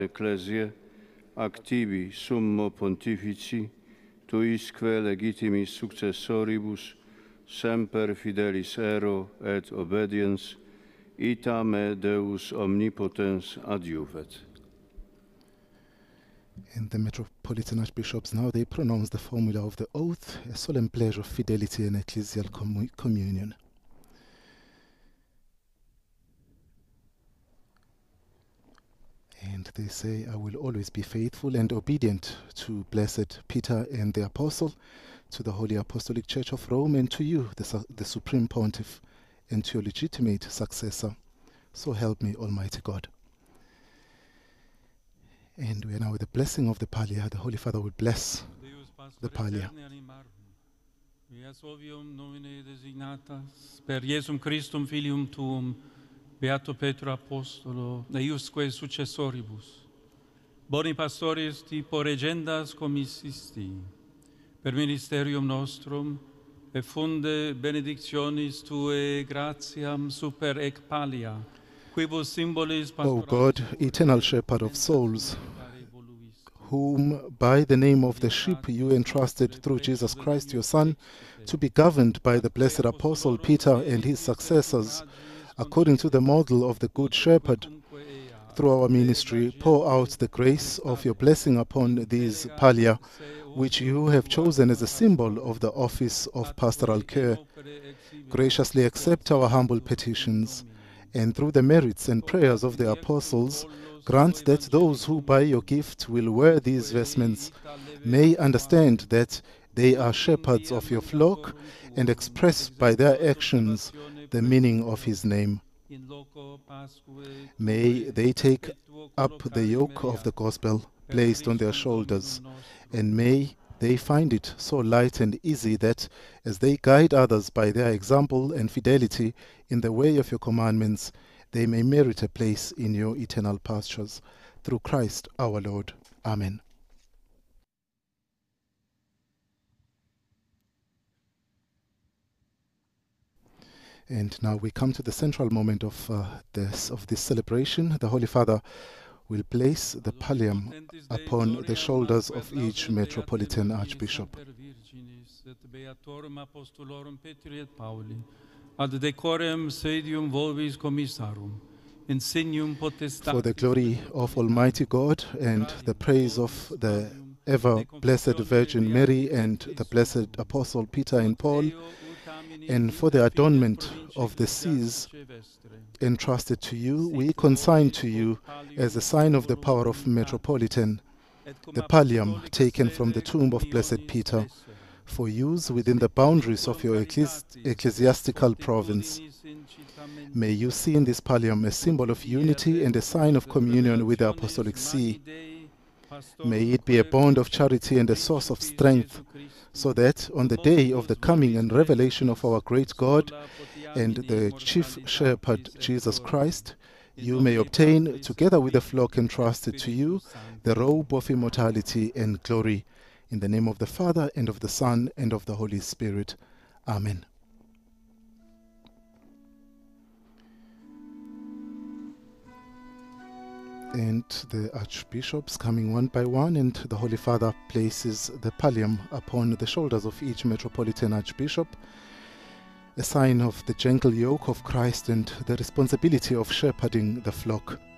Ecclesiae activi summo pontifici tuisque legitimis successoribus semper fidelis ero et obediens ita me Deus omnipotens adjuvet. And the Metropolitan Archbishops now, they pronounce the formula of the oath, a solemn pledge of fidelity and ecclesial communion. And they say, I will always be faithful and obedient to Blessed Peter and the Apostle, to the Holy Apostolic Church of Rome, and to you, the Supreme Pontiff, and to your legitimate successor. So help me, Almighty God. And we are now with the blessing of the Pallia. The Holy Father will bless the Pallia. Nomine designatas per Iesum Christum Filium Tuum, Beato Petro Apostolo, eiusque successoribus, boni pastoris tipo regendas commissisti, per ministerium nostrum, et funde benedictionis Tue gratiam super ec Pallia, quibus symbolis O God, eternal shepherd of souls, whom by the name of the sheep you entrusted through Jesus Christ your Son, to be governed by the blessed Apostle Peter and his successors, according to the model of the Good Shepherd, through our ministry, pour out the grace of your blessing upon these Pallia, which you have chosen as a symbol of the office of pastoral care. Graciously accept our humble petitions, and through the merits and prayers of the apostles, grant that those who by your gift will wear these vestments may understand that they are shepherds of your flock and express by their actions the meaning of his name. May they take up the yoke of the gospel placed on their shoulders, and may they find it so light and easy that, as they guide others by their example and fidelity in the way of your commandments, they may merit a place in your eternal pastures. Through Christ our Lord. Amen. And now we come to the central moment of this celebration. The Holy Father will place the pallium upon the shoulders of each Metropolitan Archbishop. Ad decorem sedium volvis commissarum, insignium potestatis. For the glory of Almighty God and the praise of the ever-blessed Virgin Mary and the blessed Apostle Peter and Paul, and for the adornment of the seas entrusted to you, we consign to you, as a sign of the power of Metropolitan, the pallium taken from the tomb of Blessed Peter, for use within the boundaries of your ecclesiastical province. May you see in this pallium a symbol of unity and a sign of communion with the Apostolic See. May it be a bond of charity and a source of strength, so that on the day of the coming and revelation of our great God and the chief shepherd Jesus Christ, you may obtain, together with the flock entrusted to you, the robe of immortality and glory. In the name of the Father, and of the Son, and of the Holy Spirit. Amen. And the archbishops coming one by one, and the Holy Father places the pallium upon the shoulders of each Metropolitan Archbishop, a sign of the gentle yoke of Christ and the responsibility of shepherding the flock.